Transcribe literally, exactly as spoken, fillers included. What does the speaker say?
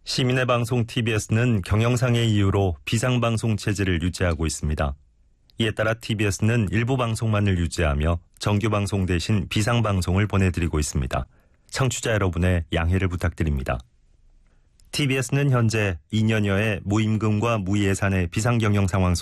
시민의 방송 티비에스는 경영상의 이유로 비상방송 체제를 유지하고 있습니다. 이에 따라 티비에스는 일부 방송만을 유지하며 정규방송 대신 비상방송을 보내드리고 있습니다. 청취자 여러분의 양해를 부탁드립니다. 티비에스는 현재 이 년여의 무임금과 무예산의 비상경영 상황